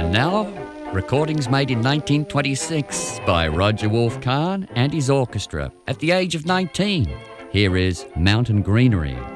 And now, recordings made in 1926 by Roger Wolf-Kahn and his orchestra at the age of 19. Here is Mountain Greenery.